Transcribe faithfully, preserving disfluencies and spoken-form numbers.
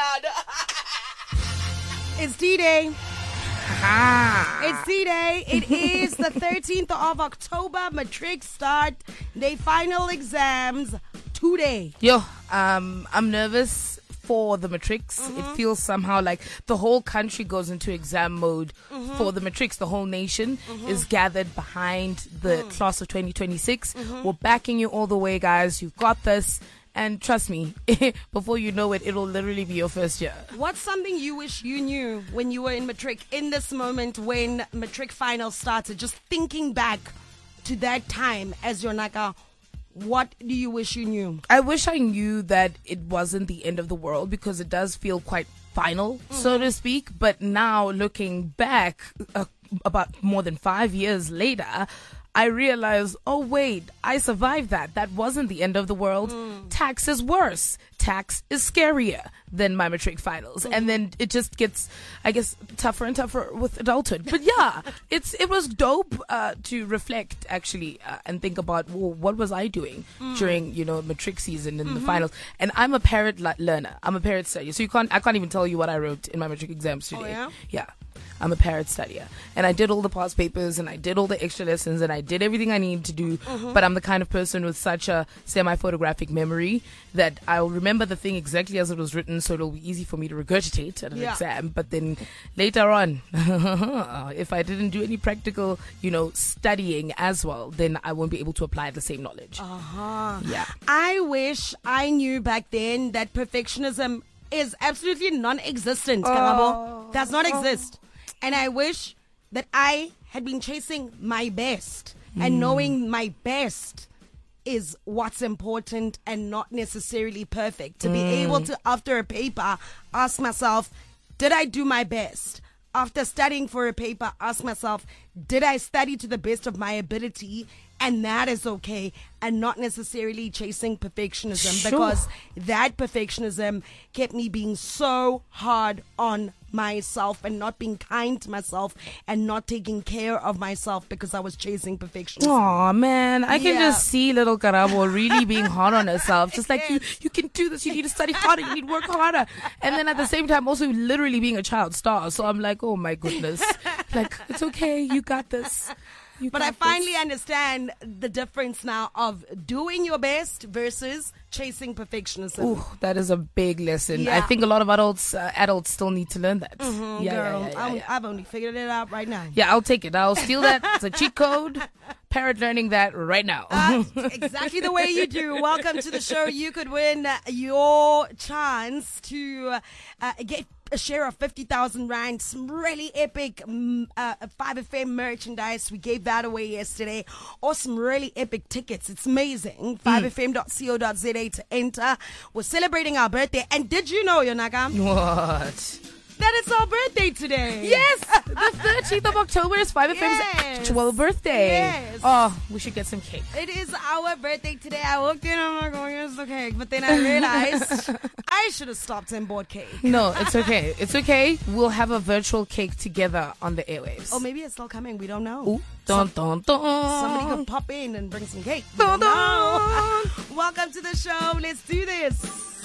It's D-Day. It's D-Day. It is the thirteenth of October. Matric start. They final exams today. Yo, um, I'm nervous for the matrics. Mm-hmm. It feels somehow like the whole country goes into exam mode mm-hmm. for the matrics. The whole nation mm-hmm. is gathered behind the mm. class of twenty twenty-six. Mm-hmm. We're backing you all the way, guys. You've got this. And trust me, before you know it, it'll literally be your first year. What's something you wish you knew when you were in matric, in this moment when matric finals started? Just thinking back to that time as your Naka, what do you wish you knew? I wish I knew that it wasn't the end of the world, because it does feel quite final, mm-hmm. so to speak. But now looking back uh, about more than five years later, I realized, oh, wait, I survived that. That wasn't the end of the world. Mm. Tax is worse. Tax is scarier than my matric finals. Mm-hmm. And then it just gets, I guess, tougher and tougher with adulthood. But yeah, it's it was dope uh, to reflect, actually, uh, and think about, well, what was I doing mm. during, you know, matric season in mm-hmm. the finals? And I'm a parrot li- learner. I'm a parrot studier. So you can't, I can't even tell you what I wrote in my matric exams today. Oh, yeah? Yeah. I'm a parrot studier, and I did all the past papers, and I did all the extra lessons, and I did everything I needed to do. Mm-hmm. But I'm the kind of person with such a semi-photographic memory that I'll remember the thing exactly as it was written, so it'll be easy for me to regurgitate at an yeah. exam. But then later on, if I didn't do any practical, you know, studying as well, then I won't be able to apply the same knowledge. Uh-huh. Yeah. I wish I knew back then that perfectionism is absolutely non-existent. Oh. Does not exist. And I wish that I had been chasing my best mm. and knowing my best is what's important and not necessarily perfect. To mm. be able to, after a paper, ask myself, did I do my best? After studying for a paper, ask myself, did I study to the best of my ability? And that is okay, and not necessarily chasing perfectionism, sure. because that perfectionism kept me being so hard on myself and not being kind to myself and not taking care of myself because I was chasing perfectionism. Oh man, I can Yeah. just see little Karabo really being hard on herself. Just like, you, you can do this, you need to study harder, you need to work harder. And then at the same time also literally being a child star. So I'm like, oh my goodness. Like, it's okay, you got this. You But got I finally this. understand the difference now of doing your best versus chasing perfectionism. Ooh, that is a big lesson. Yeah. I think a lot of adults uh, adults still need to learn that. Mm-hmm, yeah, girl, yeah, yeah, yeah, I'm- yeah. I've only figured it out right now. Yeah, I'll take it. I'll steal that. It's a cheat code. Parrot learning that right now. Uh, exactly the way you do. Welcome to the show. You could win uh, your chance to uh, get a share of fifty thousand rand, some really epic um, uh, five F M merchandise. We gave that away yesterday. Or some really epic tickets. It's amazing. five f m dot co dot z a to enter. We're celebrating our birthday. And did you know, Yonaka, What? that it's our birthday today? Yes! The thirteenth of October is five F M's Yes. actual birthday. Yes. Oh, we should get some cake. It is our birthday today. I walked in, I'm like, oh, here's the cake. But then I realized I should have stopped and bought cake. No, it's okay. It's okay. We'll have a virtual cake together on the airwaves. Or maybe it's still coming. We don't know. Ooh. Dun, dun, dun. Somebody could pop in and bring some cake. We Dun, don't know. dun. Welcome to the show. Let's do this.